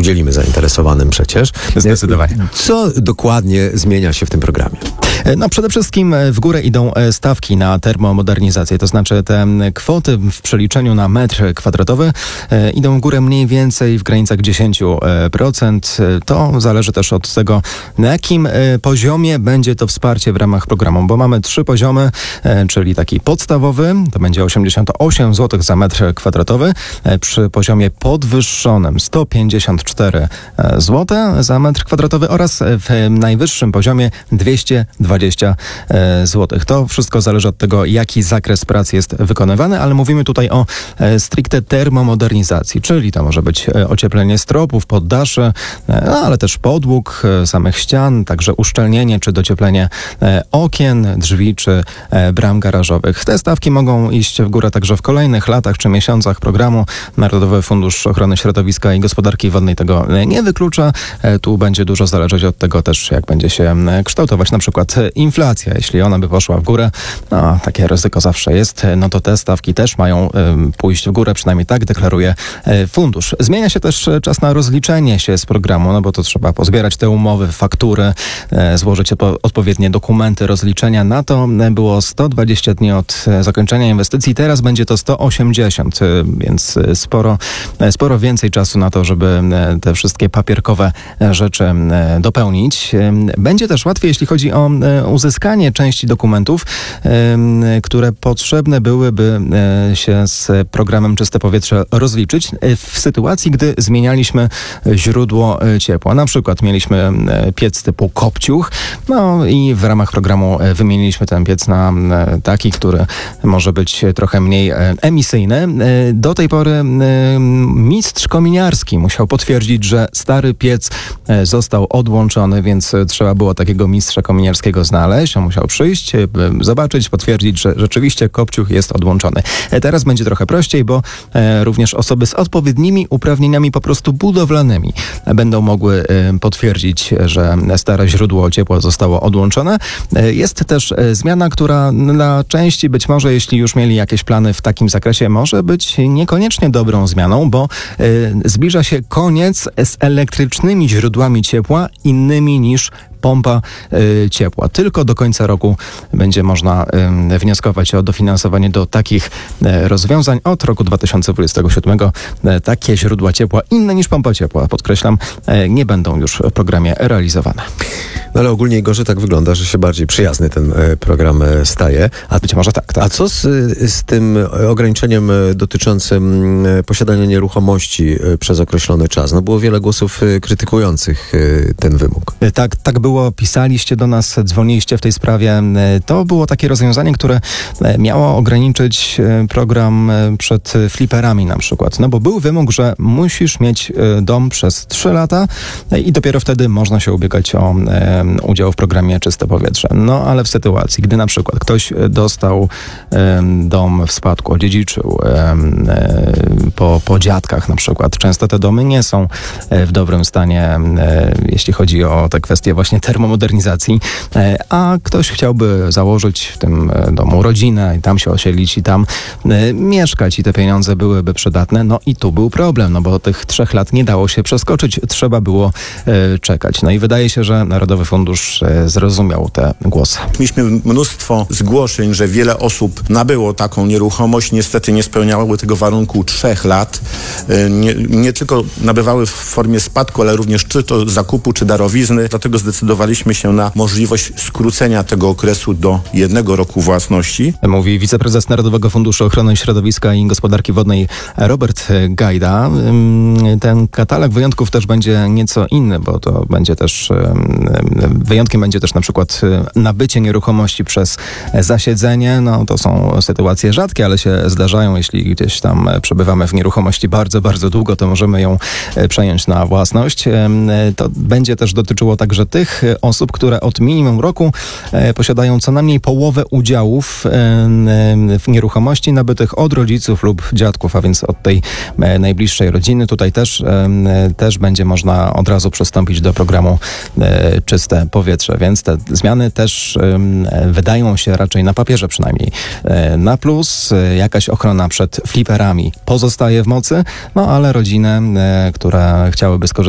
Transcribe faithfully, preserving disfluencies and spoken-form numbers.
udzielimy zainteresowanym przecież. Zdecydowanie. Co dokładnie zmienia się w tym programie? No przede wszystkim w górę idą stawki na termomodernizację, to znaczy te kwoty w przeliczeniu na metr kwadratowy idą w górę mniej więcej w granicach dziesięć procent. To zależy też od tego, na jakim poziomie będzie to wsparcie w ramach programu, bo mamy trzy poziomy, czyli taki podstawowy, to będzie osiemdziesiąt osiem złotych za metr kwadratowy, przy poziomie podwyższonym sto pięćdziesiąt cztery złote za metr kwadratowy oraz w najwyższym poziomie dwieście dwadzieścia złotych. To wszystko zależy od tego, jaki zakres prac jest wykonywany, ale mówimy tutaj o stricte termomodernizacji, czyli to może być ocieplenie stropów, poddaszy, no, ale też podłóg, samych ścian, także uszczelnienie czy docieplenie okien, drzwi czy bram garażowych. Te stawki mogą iść w górę także w kolejnych latach czy miesiącach programu. Narodowy Fundusz Ochrony Środowiska i Gospodarki Wodnej tego nie wyklucza. Tu będzie dużo zależeć od tego też, jak będzie się kształtować na przykład inflacja. Jeśli ona by poszła w górę, no takie ryzyko zawsze jest, no to te stawki też mają y, pójść w górę, przynajmniej tak deklaruje y, fundusz. Zmienia się też czas na rozliczenie się z programu, no bo to trzeba pozbierać te umowy, faktury, y, złożyć po, odpowiednie dokumenty rozliczenia. Na to było sto dwadzieścia dni od zakończenia inwestycji, teraz będzie to sto osiemdziesiąt, y, więc sporo, sporo więcej czasu na to, żeby te wszystkie papierkowe rzeczy y, dopełnić. Y, będzie też łatwiej, jeśli chodzi o uzyskanie części dokumentów, które potrzebne byłyby się z programem Czyste Powietrze rozliczyć w sytuacji, gdy zmienialiśmy źródło ciepła. Na przykład mieliśmy piec typu kopciuch, no i w ramach programu wymieniliśmy ten piec na taki, który może być trochę mniej emisyjny. Do tej pory mistrz kominiarski musiał potwierdzić, że stary piec został odłączony, więc trzeba było takiego mistrza kominiarskiego znaleźć. On musiał przyjść, zobaczyć, potwierdzić, że rzeczywiście kopciuch jest odłączony. Teraz będzie trochę prościej, bo również osoby z odpowiednimi uprawnieniami po prostu budowlanymi będą mogły potwierdzić, że stare źródło ciepła zostało odłączone. Jest też zmiana, która dla części być może, jeśli już mieli jakieś plany w takim zakresie, może być niekoniecznie dobrą zmianą, bo zbliża się koniec z elektrycznymi źródłami ciepła innymi niż pompa y, ciepła. Tylko do końca roku będzie można y, wnioskować o dofinansowanie do takich y, rozwiązań. Od roku dwa tysiące dwudziestego siódmego y, takie źródła ciepła inne niż pompa ciepła, podkreślam, y, nie będą już w programie realizowane. No ale ogólnie, Igorze, tak wygląda, że się bardziej przyjazny ten y, program y, staje. A być może tak, tak. A co z, z tym ograniczeniem y, dotyczącym y, posiadania nieruchomości y, przez określony czas? No było wiele głosów y, krytykujących y, ten wymóg. Y, tak, tak było. Pisaliście do nas, dzwoniliście w tej sprawie. To było takie rozwiązanie, które miało ograniczyć program przed fliperami na przykład. No bo był wymóg, że musisz mieć dom przez trzy lata i dopiero wtedy można się ubiegać o udział w programie Czyste Powietrze. No ale w sytuacji, gdy na przykład ktoś dostał dom w spadku, odziedziczył po, po dziadkach na przykład. Często te domy nie są w dobrym stanie, jeśli chodzi o te kwestie właśnie termomodernizacji, a ktoś chciałby założyć w tym domu rodzinę i tam się osiedlić i tam mieszkać i te pieniądze byłyby przydatne. No i tu był problem, no bo tych trzech lat nie dało się przeskoczyć, trzeba było czekać. No i wydaje się, że Narodowy Fundusz zrozumiał te głosy. Mieliśmy mnóstwo zgłoszeń, że wiele osób nabyło taką nieruchomość, niestety nie spełniały tego warunku trzech lat. Nie, nie tylko nabywały w formie spadku, ale również czy to zakupu, czy darowizny. Dlatego zdecydowaliśmy się na możliwość skrócenia tego okresu do jednego roku własności. Mówi wiceprezes Narodowego Funduszu Ochrony Środowiska i Gospodarki Wodnej Robert Gajda. Ten katalog wyjątków też będzie nieco inny, bo to będzie też wyjątkiem będzie też na przykład nabycie nieruchomości przez zasiedzenie. No to są sytuacje rzadkie, ale się zdarzają. Jeśli gdzieś tam przebywamy w nieruchomości bardzo, bardzo długo, to możemy ją przejąć na własność. To będzie też dotyczyło także tych osób, które od minimum roku posiadają co najmniej połowę udziałów w nieruchomości nabytych od rodziców lub dziadków, a więc od tej najbliższej rodziny. Tutaj też, też będzie można od razu przystąpić do programu Czyste Powietrze, więc te zmiany też wydają się raczej na papierze przynajmniej na plus. Jakaś ochrona przed fliperami pozostaje w mocy, no ale rodziny, które chciałyby skorzystać